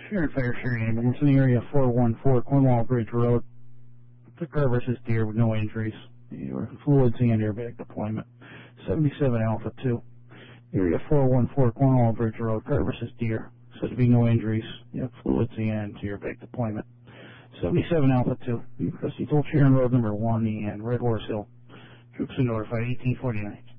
Sharon Fire Sharing Ambulance in the area 414 Cornwall Bridge Road. The car versus deer with no injuries. Your fluids and airbag deployment. 77 Alpha 2. Area 414 Cornwall Bridge Road. Car versus deer. Said to be no injuries. Fluids and airbag deployment. 77 Alpha 2. You proceed to Sharon Road number 1 and Red Horse Hill. Troops are notified 1849.